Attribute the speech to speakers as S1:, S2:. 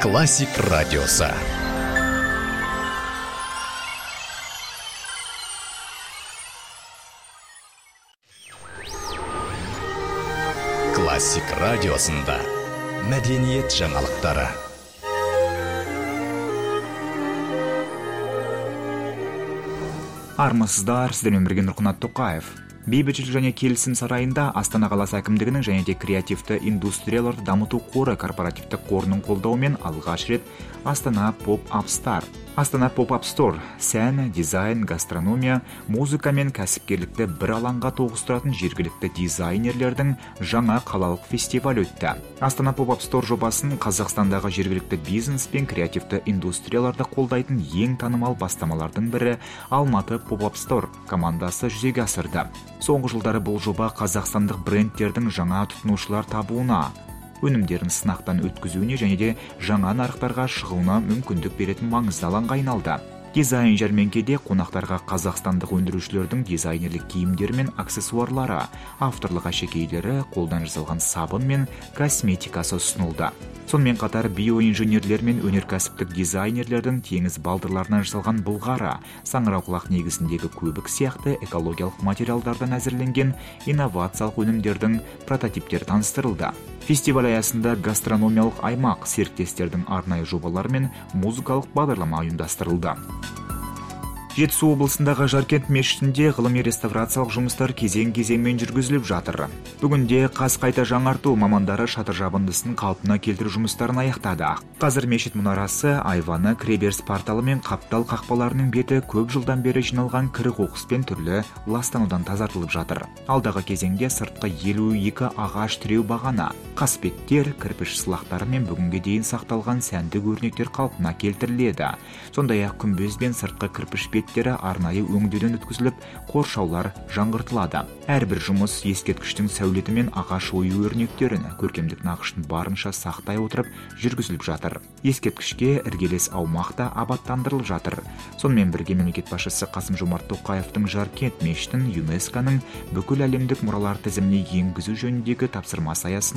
S1: Классик радиосы. Классик радиосында мәдениет жаңалықтары.
S2: Армысыздар, сіздермен бірге Нұрқанат Тоқаев. Бейбітшілік және келісім сарайында Астана қаласы әкімдігінің және де креативті индустрияларды дамыту қоры корпоративтік қорының қолдауымен алғаш рет Астана Pop-Up Store. Астана Pop-Up Store сән, дизайн, гастрономия, музыка мен кәсіпкерлікті бір алаңға тоғыстыратын жергілікті дизайнерлердің жаңа қалалық фестиваль өтті. Астана Pop-Up Store жобасын Қазақстандағы жергілікті бизнес пен креативті индустрияларды қолдайтын ең танымал бастамалардың бірі Алматы Pop-Up Store командасы жүзеге асырды. Соңғы жылдары бұл жоба қазақстандық брендтердің жаңа тұтынушылар табуына, өнімдерін сынақтан өткізуіне және де жаңа нарықтарға шығуына мүмкіндік беретін маңызды алаңға айналды. Дизайн жәрмеңкеде қонақтарға қазақстандық өндірушілердің дизайнерлік киімдері мен аксессуарлары, авторлық әшекейлері, қолдан жасалған сабын мен косметикасы ұсынылды. Сонымен қатар биоинженерлер мен өнеркәсіптік дизайнерлердің теңіз балдырларынан жасалған былғары, саңырауқұлақ негізіндегі көбік сияқты экологиялық материалдардан әзірленген инновациялық өнімдердің прототиптері таныстырылды. Фестиваль аясында гастрономиялық аймақ, серіктестердің арнайы жобалары мен музыкалық бағдарлама ұйымдастырылды. Жетісу облысындағы Жаркент мешітінде ғылыми реставрациялық жұмыстар кезең-кезеңмен жүргізіліп жатыр. Бүгінде қаз қайта жаңарту мамандары шатыр жабындысын қалпына келтіру жұмыстарын аяқтады. Қазір мешіт мұнарасы, айваны, кіреберіс порталы мен қаптал қақпаларының беті көп жылдан бері жиналған кірі қоқыс пен түрлі ластанудан тазартылып жатыр. Алдағы кезеңде сыртқы 52 ағаш тіреу бағана, қасбеттер, кірпіш сылақтары мен бүгінге дейін сақталған сәндік өрнектер қалпына келтіріледі. Сондай-ақ күмбез бен сыртқы кірпіш беттері арнайы өңдеуден өткізіліп, қоршаулар жаңғыртылады. Әрбір жұмыс ескерткіштің сәулеті мен ағаш ою өрнектерін көркемдік нақышын барынша сақтай отырып жүргізіліп жатыр. Ескерткішке іргелес аумақта абаттандырылып жатыр. Сонымен бірге мемлекет басшысы Қасым-Жомарт Тоқаевтың Жаркент мешітін ЮНЕСКО-ның бүкіл әлемдік мұралар тізіміне енгізу жөніндегі тапсырмасы аясында